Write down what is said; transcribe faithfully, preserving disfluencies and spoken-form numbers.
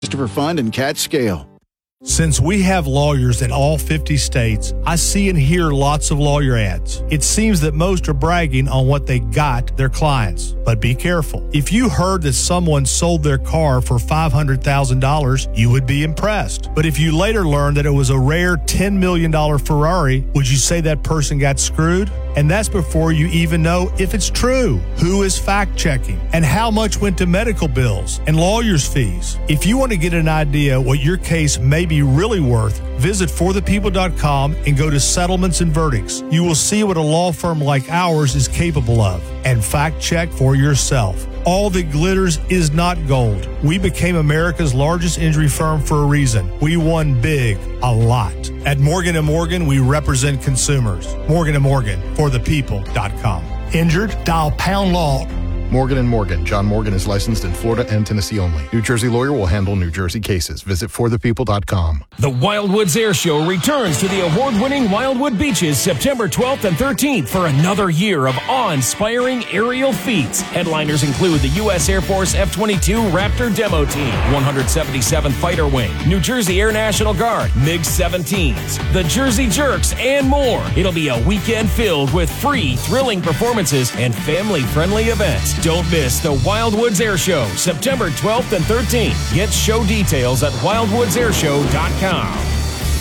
Christopher Fund and Cat Scale. Since we have lawyers in all fifty states, I see and hear lots of lawyer ads. It seems that most are bragging on what they got their clients. But be careful. If you heard that someone sold their car for five hundred thousand dollars, you would be impressed. But if you later learned that it was a rare ten million dollars Ferrari, would you say that person got screwed? And that's before you even know if it's true. Who is fact-checking? And how much went to medical bills and lawyers' fees? If you want to get an idea what your case may be really worth, visit for the people dot com and go to settlements and verdicts. You will see what a law firm like ours is capable of. And fact-check for yourself. All that glitters is not gold. We became America's largest injury firm for a reason. We won big, a lot. At Morgan and Morgan, we represent consumers. Morgan and Morgan, for the people dot com. Injured? Dial pound law. Morgan and Morgan. John Morgan is licensed in Florida and Tennessee only. New Jersey lawyer will handle New Jersey cases. Visit for the people dot com. The Wildwoods Air Show returns to the award-winning Wildwood Beaches September twelfth and thirteenth for another year of awe-inspiring aerial feats. Headliners include the U S Air Force F twenty-two Raptor Demo Team, one hundred seventy-seventh Fighter Wing, New Jersey Air National Guard, MiG seventeens, the Jersey Jerks, and more. It'll be a weekend filled with free, thrilling performances and family-friendly events. Don't miss the Wildwoods Air Show, September twelfth and thirteenth. Get show details at wildwoods air show dot com.